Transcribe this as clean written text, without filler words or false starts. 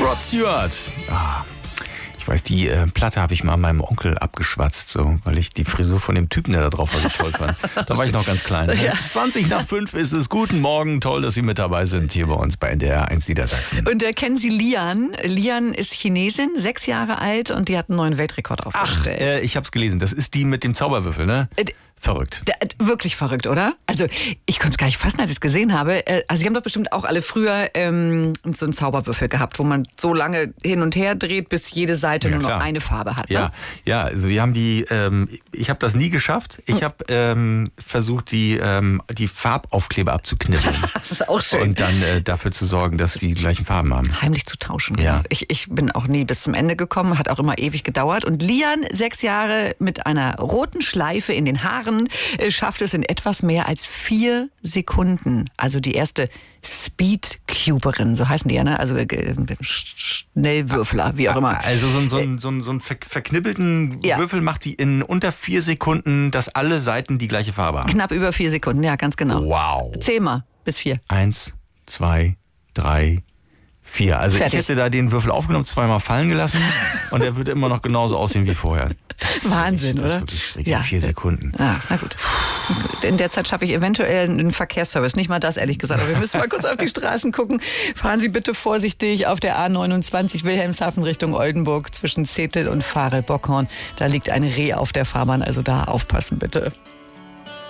Rod Stewart. Ich weiß, die Platte habe ich mal meinem Onkel abgeschwatzt, so, weil ich die Frisur von dem Typen, der da drauf war, so toll fand. Da war ich noch ganz klein. Ja. 20:05 ist es. Guten Morgen, toll, dass Sie mit dabei sind hier bei uns bei NDR 1 Niedersachsen. Und kennen Sie Lian? Lian ist Chinesin, 6 Jahre alt und die hat einen neuen Weltrekord aufgestellt. Ich habe es gelesen. Das ist die mit dem Zauberwürfel, ne? Verrückt. Wirklich verrückt, oder? Also ich konnte es gar nicht fassen, als ich es gesehen habe. Also Sie haben doch bestimmt auch alle früher so einen Zauberwürfel gehabt, wo man so lange hin und her dreht, bis jede Seite nur noch eine Farbe hat. Ne? Ja, also wir haben ich habe das nie geschafft. Ich habe versucht, die Farbaufkleber abzuknibbeln. Das ist auch schön. Und dann dafür zu sorgen, dass die gleichen Farben haben. Heimlich zu tauschen, ja. Ich bin auch nie bis zum Ende gekommen, hat auch immer ewig gedauert. Und Lian, 6 Jahre mit einer roten Schleife in den Haaren, schafft es in etwas mehr als 4 Sekunden. Also die erste Speedcuberin, so heißen die ja, ne? Also Schnellwürfler, wie auch immer. Also so einen verknibbelten Würfel macht die in unter 4 Sekunden, dass alle Seiten die gleiche Farbe haben. Knapp über 4 Sekunden, ja, ganz genau. Wow. Zähl mal bis 4. 1, 2, 3, 4. Also fertig. Ich hätte da den Würfel aufgenommen, 2-mal fallen gelassen und er würde immer noch genauso aussehen wie vorher. Wahnsinn, oder? Das ist wirklich schräg. 4 Sekunden. Ja, na gut. In der Zeit schaffe ich eventuell einen Verkehrsservice. Nicht mal das, ehrlich gesagt. Aber wir müssen mal kurz auf die Straßen gucken. Fahren Sie bitte vorsichtig auf der A29 Wilhelmshaven Richtung Oldenburg zwischen Zetel und Farel-Bockhorn. Da liegt ein Reh auf der Fahrbahn, also da aufpassen bitte.